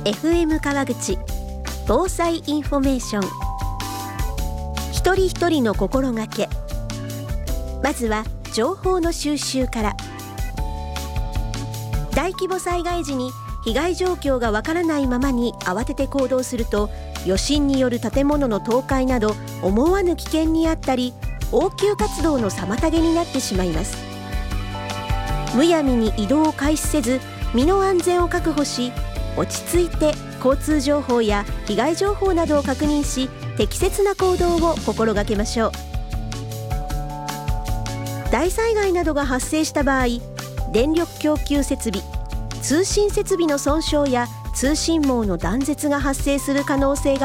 FM 川口防災インフォメーション。一人一人の心がけ。まずは情報の収集から。大規模災害時に被害状況がわからないままに慌てて行動すると、余震による建物の倒壊など思わぬ危険にあったり、応急活動の妨げになってしまいます。むやみに移動を開始せず、身の安全を確保し、落ち着いて交通情報や被害情報などを確認し、適切な行動を心がけましょう。大災害などが発生した場合、電力供給設備、通信設備の損傷や通信網の断絶が発生する可能性が